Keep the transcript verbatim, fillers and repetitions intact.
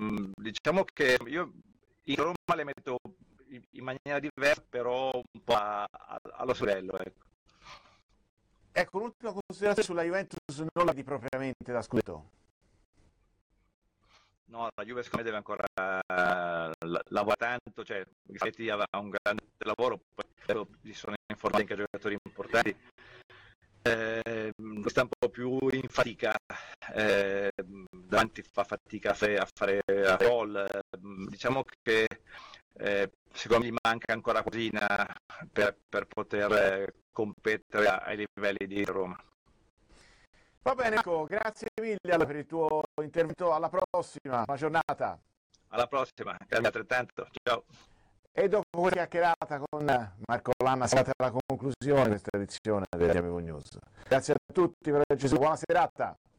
ehm, diciamo che io in Roma le metto in in maniera diversa, però un po' a- a- allo livello, ecco. Ecco, un'ultima considerazione sulla Juventus, non la di propriamente da scudetto. No, la Juve secondo me deve ancora eh, la- lavorare tanto, cioè Spalletti ha un grande lavoro, poi adesso ci sono informati anche giocatori importanti, eh, sta un po' più in fatica, eh, davanti fa fatica a fare, a fare a gol, eh, diciamo che eh, secondo me gli manca ancora qualcosina per, per poter eh, competere ai livelli di Roma. Va bene, ecco, grazie mille allora per il tuo intervento, alla prossima, buona giornata. Alla prossima, grazie altrettanto, ciao. E dopo questa chiacchierata con Marco Lanna siamo arrivati alla conclusione di questa edizione degli Amico News. Grazie a tutti per averci seguito, buona serata.